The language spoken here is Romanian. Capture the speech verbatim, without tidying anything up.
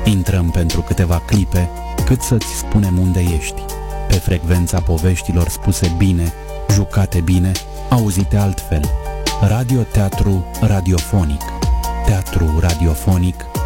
Intrăm pentru câteva clipe, cât să-ți spunem unde ești. Pe frecvența poveștilor spuse bine, jucate bine, auzite altfel. Radio Teatru Radiofonic. Teatru radiofonic